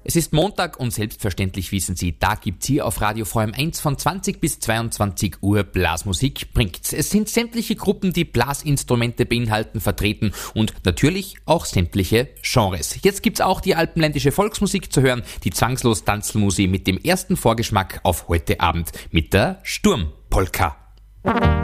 Es ist Montag und selbstverständlich wissen Sie, da gibt's hier auf Radio VM1 von 20 bis 22 Uhr Blasmusik bringt's. Es sind sämtliche Gruppen, die Blasinstrumente beinhalten, vertreten und natürlich auch sämtliche Genres. Jetzt gibt's auch die alpenländische Volksmusik zu hören, die zwangslos Tanzelmusik mit dem ersten Vorgeschmack auf heute Abend mit der Sturmpolka.